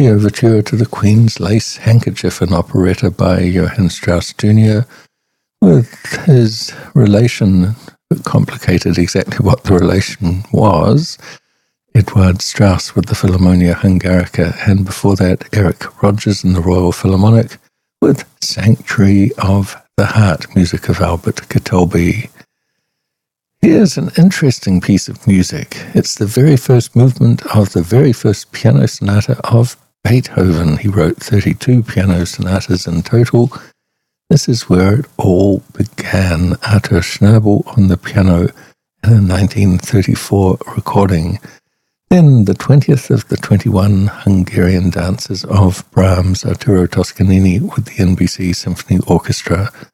the overture to the Queen's Lace Handkerchief, an operetta by Johann Strauss Jr., with his relation, complicated exactly what the relation was, Eduard Strauss with the Philharmonia Hungarica, and before that Eric Rodgers and the Royal Philharmonic with Sanctuary of the Heart, music of Albert Catalbi. Here's an interesting piece of music. It's the very first movement of the very first piano sonata of Beethoven. He wrote 32 piano sonatas in total. This is where it all began. Arthur Schnabel on the piano in a 1934 recording. Then the 20th of the 21 Hungarian dances of Brahms, Arturo Toscanini with the NBC Symphony Orchestra,